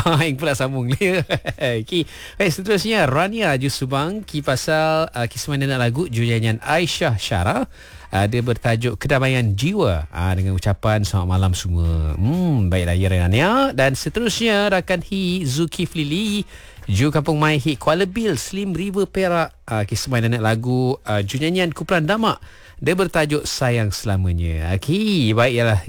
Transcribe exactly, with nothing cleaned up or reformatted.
Yang pula sambung dia. Okay. Baik, seterusnya Rania Jusubang Ki pasal uh, kisah dan lagu nyanyian Aisyah Syara. Uh, dia bertajuk Kedamaian Jiwa, uh, dengan ucapan selamat malam semua. Hmm, baiklah ya Rania. Dan seterusnya rakan Hi Zulkifli Lee Ju Kampung Mai Hit Kuala Bil Slim River Perak, uh, kisah dan lagu uh, nyanyian kumpulan Damak. Dia bertajuk Sayang Selamanya. Okey, baik ialah